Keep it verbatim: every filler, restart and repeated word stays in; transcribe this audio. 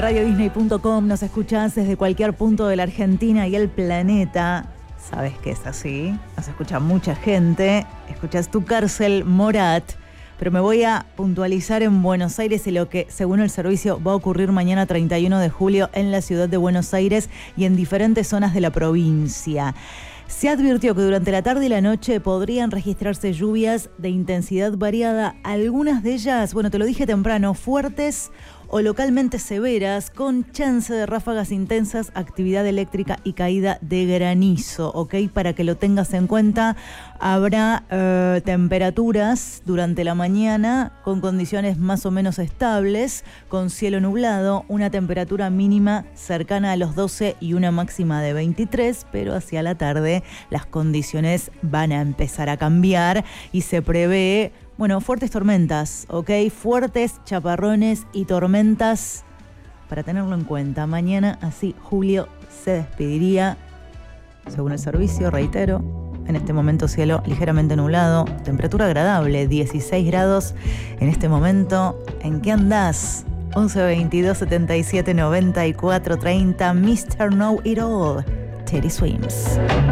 radio disney punto com, nos escuchás desde cualquier punto de la Argentina y el planeta. Sabes que es así, nos escucha mucha gente, escuchás Tu Cárcel, Morat, pero me voy a puntualizar en Buenos Aires y lo que, según el servicio, va a ocurrir mañana treinta y uno de julio en la ciudad de Buenos Aires y en diferentes zonas de la provincia. Se advirtió que durante la tarde y la noche podrían registrarse lluvias de intensidad variada, algunas de ellas, bueno, te lo dije temprano, fuertes o localmente severas, con chance de ráfagas intensas, actividad eléctrica y caída de granizo, ¿ok? Para que lo tengas en cuenta, habrá eh, temperaturas durante la mañana con condiciones más o menos estables, con cielo nublado, una temperatura mínima cercana a los doce y una máxima de veintitrés, pero hacia la tarde las condiciones van a empezar a cambiar y se prevé, bueno, fuertes tormentas, ¿ok? Fuertes chaparrones y tormentas para tenerlo en cuenta. Mañana así Julio se despediría, según el servicio, reitero. En este momento cielo ligeramente nublado, temperatura agradable, dieciséis grados. En este momento, ¿en qué andás? once veintidós setenta y siete noventa y cuatro treinta, mister Know It All, Teddy Swims.